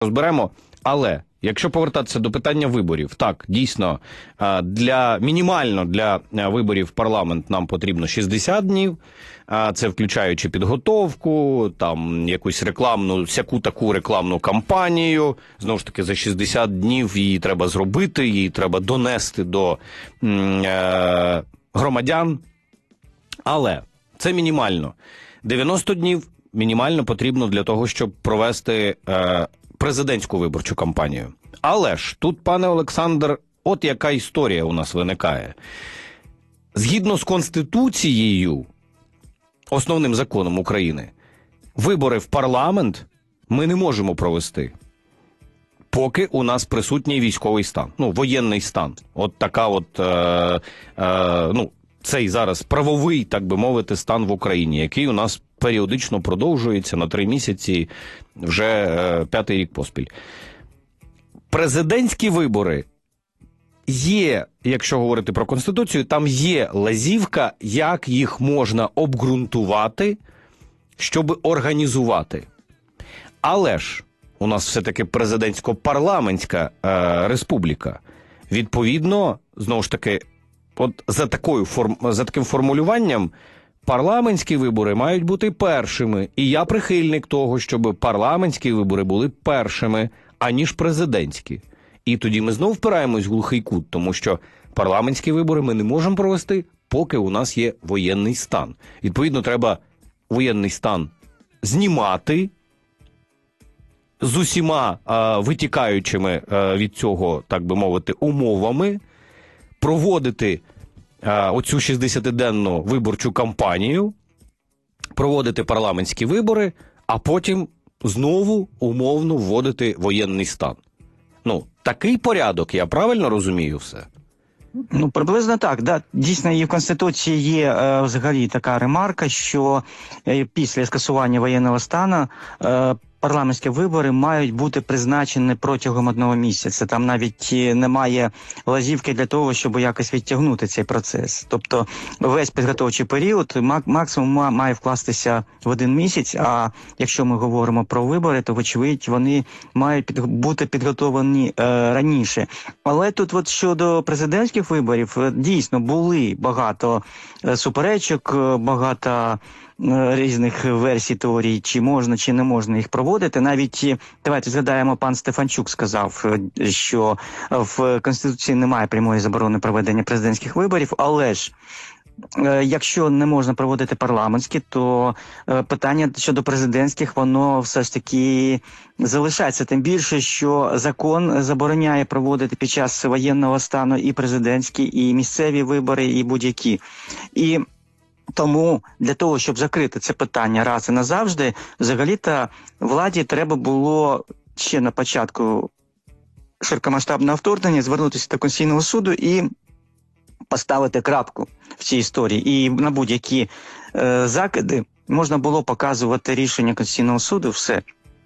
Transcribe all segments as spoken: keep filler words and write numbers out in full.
розберемо. Але якщо повертатися до питання виборів, так, дійсно, для мінімально для виборів в парламент нам потрібно шістдесят днів, це включаючи підготовку, там якусь рекламну, всяку таку рекламну кампанію. Знову ж таки, за шістдесят днів її треба зробити, її треба донести до е, громадян. Але це мінімально. дев'яносто днів мінімально потрібно для того, щоб провести е, президентську виборчу кампанію. Але ж тут, пане Олександр, от яка історія у нас виникає. Згідно з Конституцією, основним законом України, вибори в парламент ми не можемо провести, поки у нас присутній військовий стан, ну, воєнний стан. От така от, е, е, ну, цей зараз правовий, так би мовити, стан в Україні, який у нас періодично продовжується на три місяці, вже е, п'ятий рік поспіль. Президентські вибори є, якщо говорити про Конституцію, там є лазівка, як їх можна обґрунтувати, щоб організувати. Але ж у нас все-таки президентсько-парламентська е, республіка. Відповідно, знову ж таки, от за, такою форм, за таким формулюванням, парламентські вибори мають бути першими. І я прихильник того, щоб парламентські вибори були першими, аніж президентські. І тоді ми знову впираємось в глухий кут, тому що парламентські вибори ми не можемо провести, поки у нас є воєнний стан. Відповідно, треба воєнний стан знімати з усіма а, витікаючими а, від цього, так би мовити, умовами, проводити а, оцю шістдесятиденну виборчу кампанію, проводити парламентські вибори, а потім знову умовно вводити воєнний стан. Ну, такий порядок, я правильно розумію все? Ну, приблизно так, да. Дійсно, і в Конституції є е, взагалі така ремарка, що е, після скасування воєнного стану е, парламентські вибори мають бути призначені протягом одного місяця. Там навіть немає лазівки для того, щоб якось відтягнути цей процес. Тобто весь підготовчий період максимум має вкластися в один місяць, а якщо ми говоримо про вибори, то, вочевидь, вони мають під, бути підготовлені е, раніше. Але тут от щодо президентських виборів, дійсно, були багато суперечок, багато різних версій теорій, чи можна, чи не можна їх проводити. Навіть, давайте згадаємо, пан Стефанчук сказав, що в Конституції немає прямої заборони проведення президентських виборів, але ж якщо не можна проводити парламентські, то питання щодо президентських, воно все ж таки залишається. Тим більше, що закон забороняє проводити під час воєнного стану і президентські, і місцеві вибори, і будь-які. І тому для того, щоб закрити це питання раз і назавжди, взагалі-то владі треба було ще на початку широкомасштабного вторгнення звернутися до Конституційного суду і поставити крапку в цій історії. І на будь-які е, закиди можна було показувати рішення Конституційного суду, все.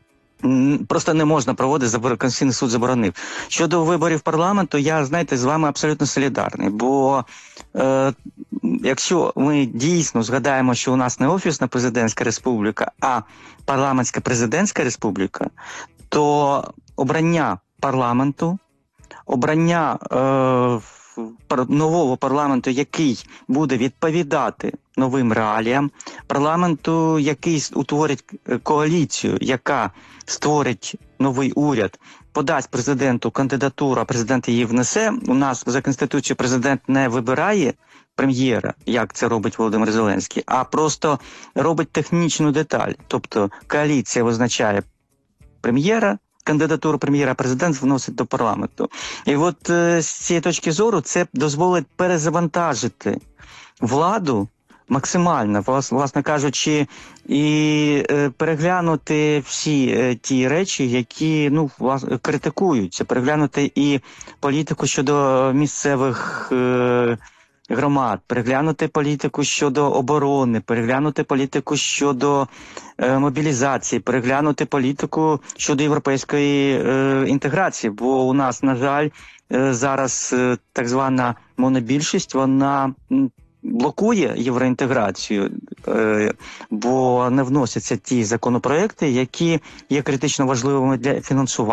Просто не можна проводити, Конституційний суд заборонив. Щодо виборів парламенту, я, знаєте, з вами абсолютно солідарний, бо е, якщо ми дійсно згадаємо, що у нас не офісна президентська республіка, а парламентська президентська республіка, то обрання парламенту, обрання е, нового парламенту, який буде відповідати новим реаліям, парламенту, який утворить коаліцію, яка створить новий уряд, подасть президенту кандидатуру, а президент її внесе. У нас за Конституцією президент не вибирає прем'єра, як це робить Володимир Зеленський, а просто робить технічну деталь. Тобто коаліція визначає прем'єра, кандидатуру прем'єра, президент вносить до парламенту. І от е, з цієї точки зору це дозволить перезавантажити владу максимально, власне кажучи, і е, переглянути всі е, ті речі, які, ну, власне, критикуються, переглянути і політику щодо місцевих е, громад, переглянути політику щодо оборони, переглянути політику щодо е, мобілізації, переглянути політику щодо європейської е, інтеграції, бо у нас, на жаль, е, зараз е, так звана монобільшість, вона блокує євроінтеграцію, е, бо не вносяться ті законопроекти, які є критично важливими для фінансування